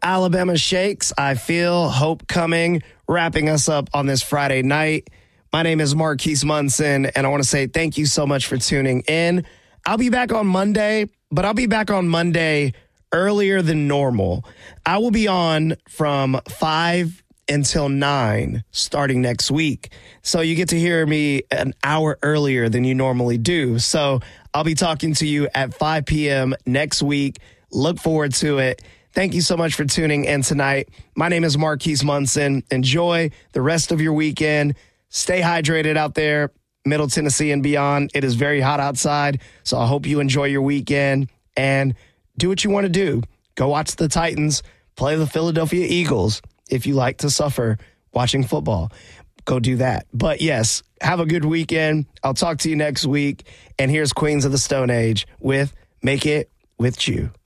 Alabama Shakes. I feel hope coming, wrapping us up on this Friday night. My name is Marquise Munson, and I want to say thank you so much for tuning in. I'll be back on Monday, but I'll be back on Monday earlier than normal. I will be on from 5 until 9 starting next week. So you get to hear me an hour earlier than you normally do. So I'll be talking to you at 5 p.m. next week. Look forward to it. Thank you so much for tuning in tonight. My name is Marquise Munson. Enjoy the rest of your weekend. Stay hydrated out there, Middle Tennessee and beyond. It is very hot outside, so I hope you enjoy your weekend and do what you want to do. Go watch the Titans play the Philadelphia Eagles. If you like to suffer watching football, go do that. But yes, have a good weekend. I'll talk to you next week. And here's Queens of the Stone Age with Make It With You.